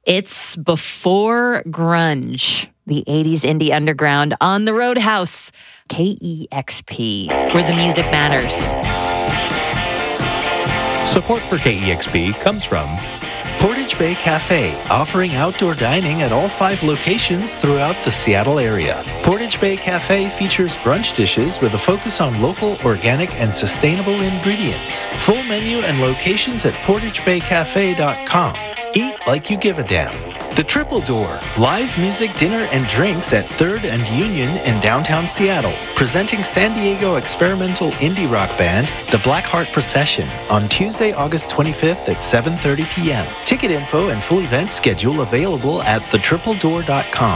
It's before grunge, the 80s indie underground on the Roadhouse, KEXP, where the music matters. Support for KEXP comes from Portage Bay Cafe, offering outdoor dining at all 5 locations throughout the Seattle area. Portage Bay Cafe features brunch dishes with a focus on local, organic, and sustainable ingredients. Full menu and locations at portagebaycafe.com. Eat like you give a damn. The Triple Door, live music, dinner, and drinks at 3rd and Union in downtown Seattle. Presenting San Diego experimental indie rock band, The Blackheart Procession, on Tuesday, August 25th at 7:30 p.m. Ticket info and full event schedule available at thetripledoor.com.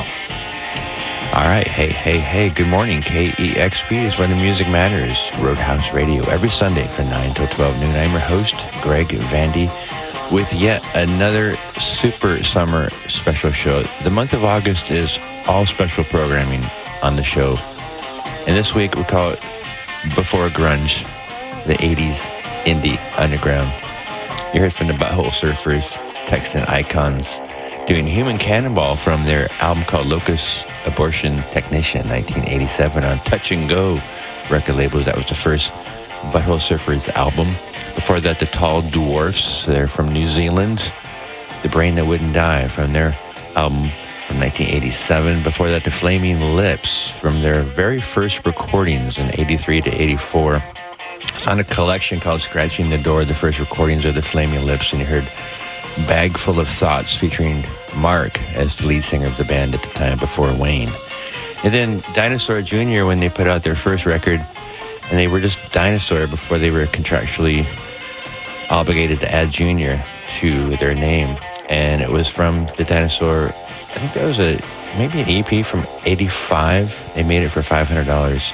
All right, hey, good morning. KEXP is where the music matters. Roadhouse Radio, every Sunday from 9 till 12 noon. I'm your host, Greg Vandy, with yet another super summer special show. The month of August is all special programming on the show. And this week we call it Before Grunge, the 80s indie underground. You heard from the Butthole Surfers, Texan Icons, doing Human Cannonball from their album called Locus Abortion Technician, 1987 on Touch and Go record label. That was the first Butthole Surfers album. Before that, the Tall Dwarfs, they're from New Zealand. The Brain That Wouldn't Die from their album from 1987. Before that, the Flaming Lips from their very first recordings in 83 to 84. It's on a collection called Scratching the Door, the first recordings of the Flaming Lips, and you heard Bag Full of Thoughts featuring Mark as the lead singer of the band at the time before Wayne. And then Dinosaur Jr., when they put out their first record, and they were just Dinosaur before they were contractually obligated to add Junior to their name. And it was from the Dinosaur, I think that was maybe an EP from 85. They made it for $500.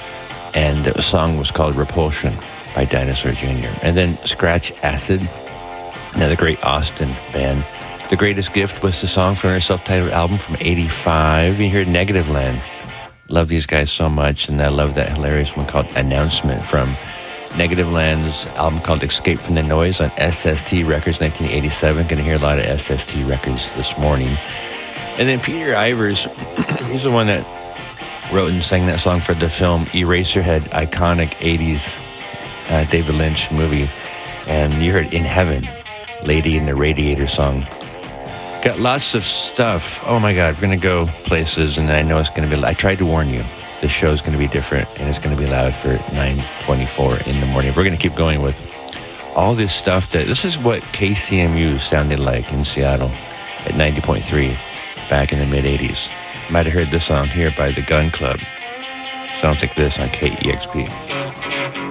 And the song was called Repulsion by Dinosaur Jr. And then Scratch Acid, another great Austin band. The Greatest Gift was the song from their self-titled album from 85. You heard Negative Land. Love these guys so much, and I love that hilarious one called Announcement from Negative Land's album called Escape from the Noise on SST Records, 1987. Going to hear a lot of SST records this morning. And then Peter Ivers, he's the one that wrote and sang that song for the film Eraserhead, iconic 80s David Lynch movie. And you heard In Heaven, Lady in the Radiator song. Got lots of stuff. Oh my God, we're going to go places, and I know it's going to be, I tried to warn you, this show is going to be different, and it's going to be loud for 9:24 in the morning. We're going to keep going with all this stuff this is what KCMU sounded like in Seattle at 90.3 back in the mid-80s. You might have heard this song here by the Gun Club. Sounds like this on KEXP.